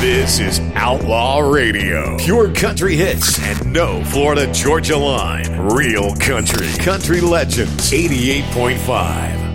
This is Outlaw Radio. Pure country hits and no Florida Georgia line. Real country. Country Legends 88.5.